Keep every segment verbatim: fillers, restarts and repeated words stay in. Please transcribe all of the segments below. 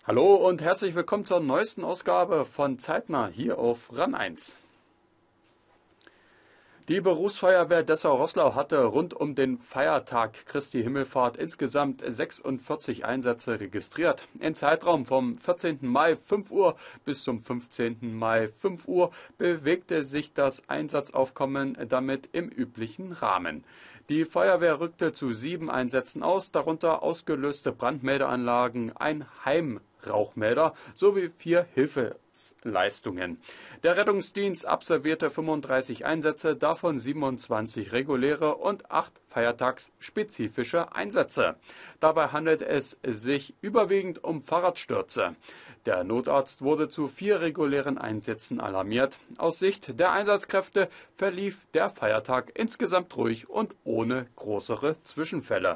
Hallo und herzlich willkommen zur neuesten Ausgabe von Zeitnah hier auf RAN eins. Die Berufsfeuerwehr Dessau-Roßlau hatte rund um den Feiertag Christi Himmelfahrt insgesamt sechsundvierzig Einsätze registriert. Im Zeitraum vom vierzehnten Mai fünf Uhr bis zum fünfzehnten Mai fünf Uhr bewegte sich das Einsatzaufkommen damit im üblichen Rahmen. Die Feuerwehr rückte zu sieben Einsätzen aus, darunter ausgelöste Brandmeldeanlagen, ein Heimrauchmelder sowie vier Hilfeleistungen. Der Rettungsdienst absolvierte fünfunddreißig Einsätze, davon siebenundzwanzig reguläre und acht feiertagsspezifische Einsätze. Dabei handelt es sich überwiegend um Fahrradstürze. Der Notarzt wurde zu vier regulären Einsätzen alarmiert. Aus Sicht der Einsatzkräfte verlief der Feiertag insgesamt ruhig und ohne größere Zwischenfälle.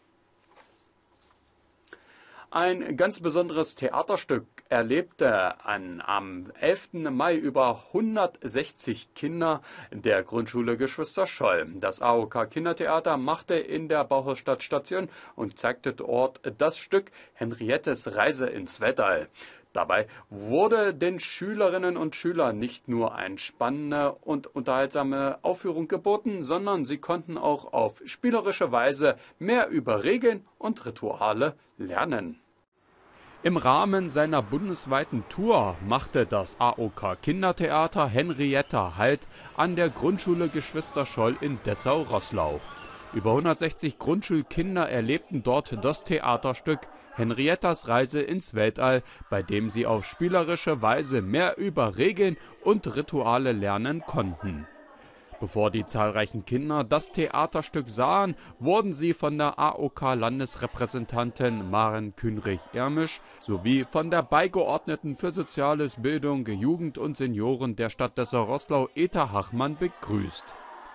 Ein ganz besonderes Theaterstück erlebte an, am elften Mai über hundertsechzig Kinder der Grundschule Geschwister Scholl. Das A O K Kindertheater machte in der Bauhausstadt Station und zeigte dort das Stück Henriettes Reise ins Weltall. Dabei wurde den Schülerinnen und Schülern nicht nur eine spannende und unterhaltsame Aufführung geboten, sondern sie konnten auch auf spielerische Weise mehr über Regeln und Rituale lernen. Im Rahmen seiner bundesweiten Tour machte das A O K Kindertheater Henrietta Halt an der Grundschule Geschwister Scholl in Dessau-Roßlau. Über hundertsechzig Grundschulkinder erlebten dort das Theaterstück Henriettas Reise ins Weltall, bei dem sie auf spielerische Weise mehr über Regeln und Rituale lernen konnten. Bevor die zahlreichen Kinder das Theaterstück sahen, wurden sie von der A O K-Landesrepräsentantin Maren Kühnrich-Ermisch sowie von der Beigeordneten für Soziales, Bildung, Jugend und Senioren der Stadt Dessau-Roßlau Eta Hachmann begrüßt.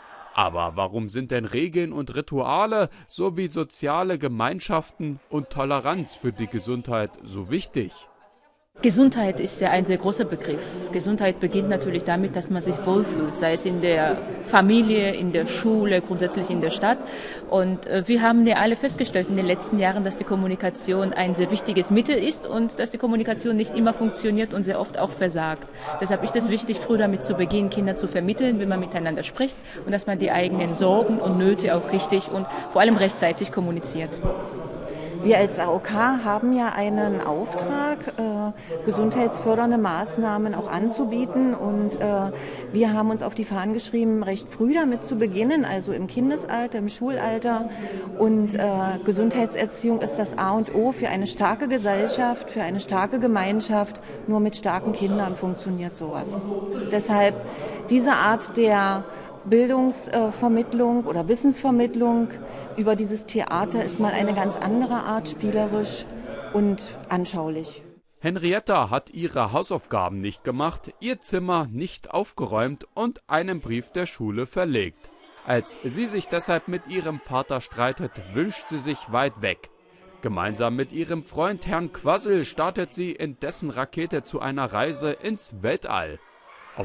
Aber warum sind denn Regeln und Rituale sowie soziale Gemeinschaften und Toleranz für die Gesundheit so wichtig? Gesundheit ist ja ein sehr großer Begriff. Gesundheit beginnt natürlich damit, dass man sich wohlfühlt, sei es in der Familie, in der Schule, grundsätzlich in der Stadt. Und wir haben ja alle festgestellt in den letzten Jahren, dass die Kommunikation ein sehr wichtiges Mittel ist und dass die Kommunikation nicht immer funktioniert und sehr oft auch versagt. Deshalb ist es wichtig, früh damit zu beginnen, Kinder zu vermitteln, wie man miteinander spricht und dass man die eigenen Sorgen und Nöte auch richtig und vor allem rechtzeitig kommuniziert. Wir als A O K haben ja einen Auftrag, äh, gesundheitsfördernde Maßnahmen auch anzubieten und äh, wir haben uns auf die Fahnen geschrieben, recht früh damit zu beginnen, also im Kindesalter, im Schulalter und äh, Gesundheitserziehung ist das A und O für eine starke Gesellschaft, für eine starke Gemeinschaft. Nur mit starken Kindern funktioniert sowas. Deshalb diese Art der Bildungsvermittlung oder Wissensvermittlung über dieses Theater ist mal eine ganz andere Art, spielerisch und anschaulich. Henrietta hat ihre Hausaufgaben nicht gemacht, ihr Zimmer nicht aufgeräumt und einen Brief der Schule verlegt. Als sie sich deshalb mit ihrem Vater streitet, wünscht sie sich weit weg. Gemeinsam mit ihrem Freund Herrn Quassel startet sie in dessen Rakete zu einer Reise ins Weltall.